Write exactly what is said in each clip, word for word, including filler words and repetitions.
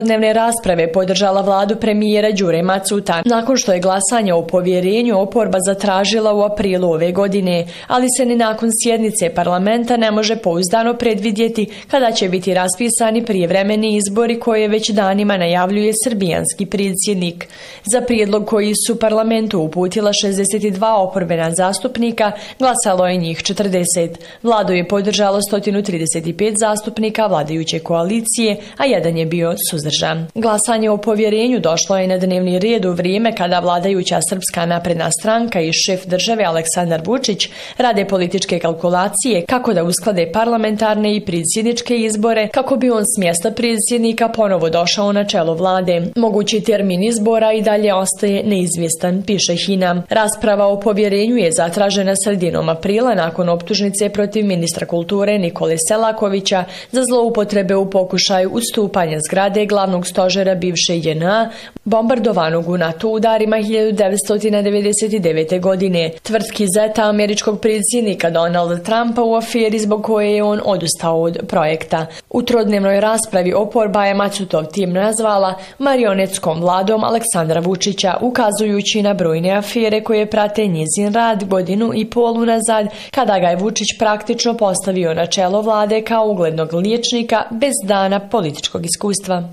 Dnevne rasprave podržala vladu premijera Đure Macuta, nakon što je glasanje o povjerenju oporba zatražila u aprilu ove godine, ali se ni nakon sjednice parlamenta ne može pouzdano predvidjeti kada će biti raspisani prijevremeni izbori koje već danima najavljuje srbijanski predsjednik. Za prijedlog koji su parlamentu uputila šezdeset dva oporbena zastupnika, glasalo je njih četrdeset. Vladu je podržalo sto trideset pet zastupnika vladajuće koalicije, a jedan je bio suzdržan. Glasanje o povjerenju došlo je na dnevni red u vrijeme kada vladajuća Srpska napredna stranka i šef države Aleksandar Vučić rade političke kalkulacije kako da usklade parlamentarne i predsjedničke izbore kako bi on s mjesta predsjednika ponovo došao na čelo vlade. Mogući termin izbora i dalje ostaje neizvjestan, piše Hina. Rasprava o povjerenju je zatražena sredinom aprila nakon optužnice protiv ministra kulture Nikole Selakovića za zloupotrebe u pokušaju ustupanja zgrade glavnog stožera bivše J N A, bombardovanog u NATO udarima hiljadu devetsto devedeset devete. godine. Tvrtki zeta američkog predsjednika Donalda Trumpa u aferi zbog koje je on odustao od projekta. U trodnevnoj raspravi oporba je Macutov tim nazvala marionetskom vladom Aleksandra Vučića, ukazujući na brojne afere koje prate njezin rad godinu i pol unazad, kada ga je Vučić praktično postavio na čelo vlade kao uglednog liječnika bez dana političkog iskustva.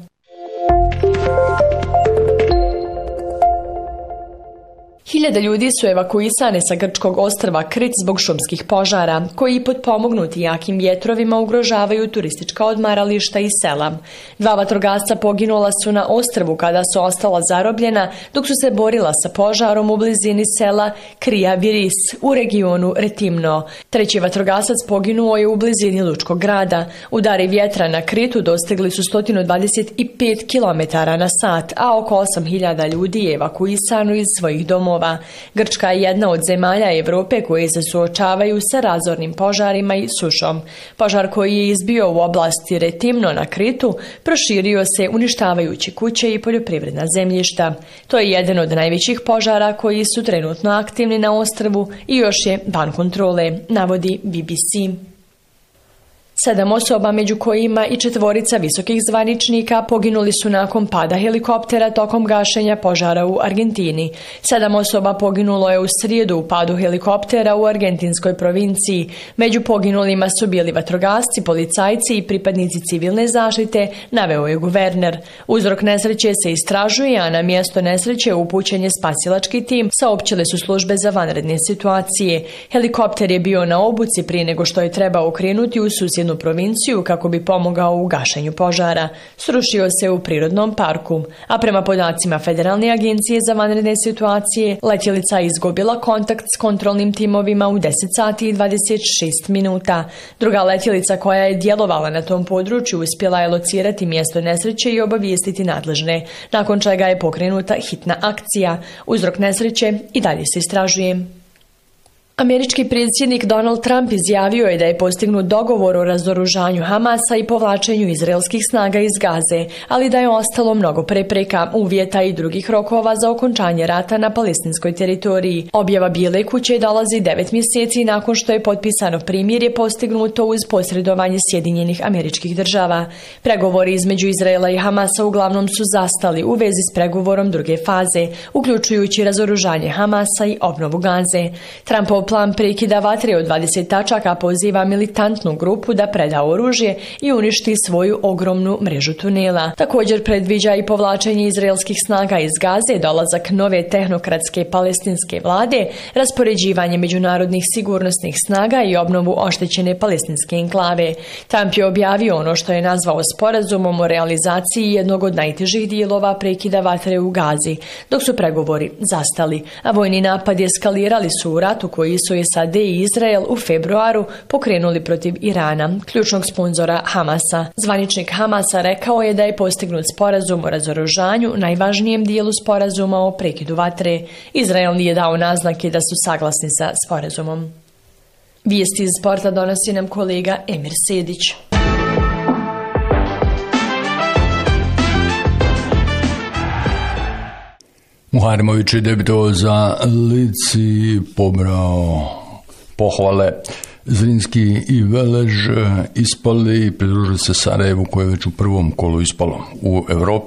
Hiljade ljudi su evakuisane sa grčkog ostrva Krit zbog šumskih požara, koji potpomognuti jakim vjetrovima ugrožavaju turistička odmarališta i sela. Dva vatrogasca poginula su na ostrvu kada su ostala zarobljena, dok su se borila sa požarom u blizini sela Krija Viris u regionu Retimno. Treći vatrogasac poginuo je u blizini lučkog grada. Udari vjetra na Kritu dostigli su sto dvadeset pet kilometara na sat, a oko osam hiljada ljudi je evakuisano iz svojih domova. Grčka je jedna od zemalja Evrope koje se suočavaju sa razornim požarima i sušom. Požar koji je izbio u oblasti Retimno na Kritu proširio se uništavajući kuće i poljoprivredna zemljišta. To je jedan od najvećih požara koji su trenutno aktivni na ostrvu i još je van kontrole, navodi B B C. Sedam osoba, među kojima i četvorica visokih zvaničnika, poginuli su nakon pada helikoptera tokom gašenja požara u Argentini. Sedam osoba poginulo je u srijedu u padu helikoptera u argentinskoj provinciji. Među poginulima su bili vatrogasci, policajci i pripadnici civilne zaštite, naveo je guverner. Uzrok nesreće se istražuje, a na mjesto nesreće upućen je spasilački tim, saopćile su službe za vanredne situacije. Helikopter je bio na obuci prije nego što je trebao krenuti u susjednu provinciju kako bi pomogao u gašenju požara. Srušio se u prirodnom parku, a prema podacima Federalne agencije za vanredne situacije, letjelica je izgubila kontakt s kontrolnim timovima u deset sati i dvadeset šest minuta. Druga letjelica koja je djelovala na tom području uspjela je locirati mjesto nesreće i obavijestiti nadležne, nakon čega je pokrenuta hitna akcija. Uzrok nesreće i dalje se istražuje. Američki predsjednik Donald Trump izjavio je da je postignut dogovor o razoružanju Hamasa i povlačenju izraelskih snaga iz Gaze, ali da je ostalo mnogo prepreka, uvjeta i drugih rokova za okončanje rata na palestinskoj teritoriji. Objava Bijele kuće dolazi devet mjeseci nakon što je potpisano primirje postignuto uz posredovanje Sjedinjenih Američkih Država. Pregovori između Izraela i Hamasa uglavnom su zastali u vezi s pregovorom druge faze, uključujući razoružanje Hamasa i obnovu Gaze. Trumpov plan prekida vatre od dvadeset tačaka poziva militantnu grupu da preda oružje i uništi svoju ogromnu mrežu tunela. Također predviđa i povlačenje izraelskih snaga iz Gaze, dolazak nove tehnokratske palestinske vlade, raspoređivanje međunarodnih sigurnosnih snaga i obnovu oštećene palestinske enklave. Trump je objavio ono što je nazvao sporazumom o realizaciji jednog od najtežih dijelova prekida vatre u Gazi, dok su pregovori zastali, a vojni napadi eskalirali su u ratu koji su S A D i Izrael u februaru pokrenuli protiv Irana, ključnog sponzora Hamasa. Zvaničnik Hamasa rekao je da je postignut sporazum o razoružanju, najvažnijem dijelu sporazuma o prekidu vatre. Izrael nije dao naznake da su saglasni sa sporazumom. Vijesti iz sporta donosi nam kolega Emir Sedić. Muharimović je debitovao za Lici, pobrao pohvale Zrinski i Velež ispali i pridružili se Sarajevu koje je već u prvom kolu ispalo u Evropi.